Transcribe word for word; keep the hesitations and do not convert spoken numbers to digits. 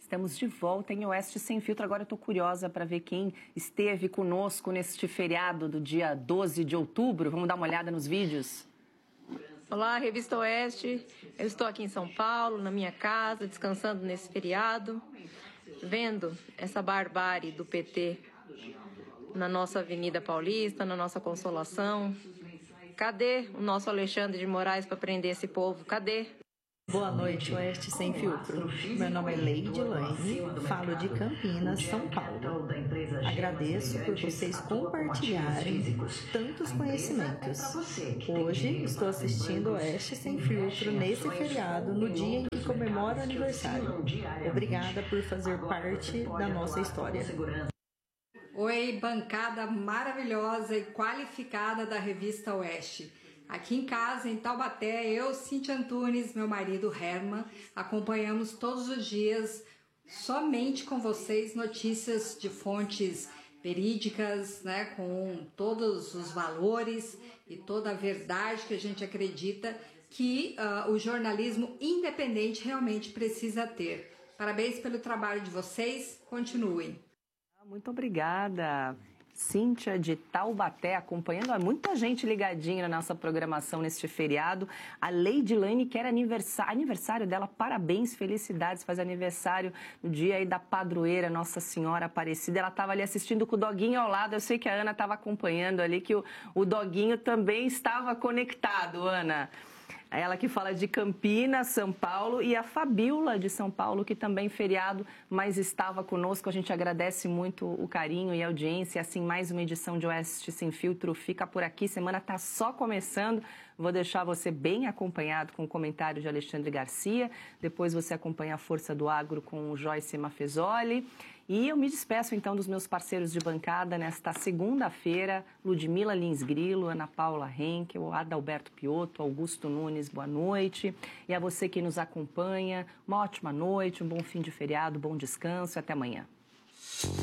Estamos de volta em Oeste Sem Filtro. Agora eu estou curiosa para ver quem esteve conosco neste feriado do dia doze de outubro. Vamos dar uma olhada nos vídeos? Olá, Revista Oeste. Eu estou aqui em São Paulo, na minha casa, descansando nesse feriado, vendo essa barbárie do P T na nossa Avenida Paulista, na nossa Consolação. Cadê o nosso Alexandre de Moraes para prender esse povo? Cadê? Boa noite, Oeste Sem Filtro. Meu nome é Leide Laine, falo de Campinas, São Paulo. Agradeço por vocês compartilharem tantos conhecimentos. Hoje estou assistindo Oeste Sem Filtro nesse feriado, no dia em que comemoro o aniversário. Obrigada por fazer parte da nossa história. Oi, bancada maravilhosa e qualificada da Revista Oeste. Aqui em casa, em Taubaté, eu, Cíntia Antunes, meu marido Herman, acompanhamos todos os dias, somente com vocês, notícias de fontes verídicas, né, com todos os valores e toda a verdade que a gente acredita que uh, o jornalismo independente realmente precisa ter. Parabéns pelo trabalho de vocês, continuem. Muito obrigada. Cíntia de Taubaté acompanhando, há muita gente ligadinha na nossa programação neste feriado. A Leide Laine quer aniversário, aniversário dela, parabéns, felicidades, faz aniversário no dia aí da padroeira Nossa Senhora Aparecida. Ela estava ali assistindo com o doguinho ao lado, eu sei que a Ana estava acompanhando ali, que o, o doguinho também estava conectado, Ana. Ela que fala de Campinas, São Paulo, e a Fabiola de São Paulo, que também feriado, mas estava conosco. A gente agradece muito o carinho e a audiência. Assim, mais uma edição de Oeste Sem Filtro fica por aqui. Semana está só começando. Vou deixar você bem acompanhado com o comentário de Alexandre Garcia. Depois você acompanha a Força do Agro com o Joyce Mafezoli. E eu me despeço, então, dos meus parceiros de bancada nesta segunda-feira. Ludmila Lins Grilo, Ana Paula Henkel, Adalberto Piotto, Augusto Nunes, boa noite. E a você que nos acompanha, uma ótima noite, um bom fim de feriado, bom descanso e até amanhã.